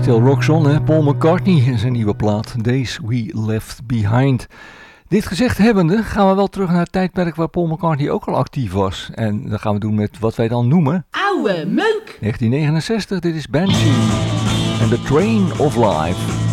Cocktail Rock-on, hè? Paul McCartney en zijn nieuwe plaat Days We Left Behind. Dit gezegd hebbende gaan we wel terug naar het tijdperk waar Paul McCartney ook al actief was. En dat gaan we doen met wat wij dan noemen... Oude meuk! 1969, dit is Banshee en The Train of Life.